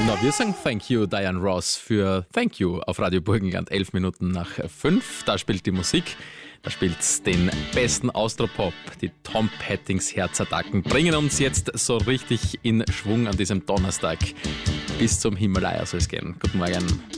Na, wir sagen Thank you, Diane Ross, für Thank you auf Radio Burgenland, 11 Minuten nach 5. Da spielt die Musik, da spielt's den besten Austropop. Die Tom Pattings Herzattacken bringen uns jetzt so richtig in Schwung an diesem Donnerstag. Bis zum Himalaya soll es gehen. Guten Morgen.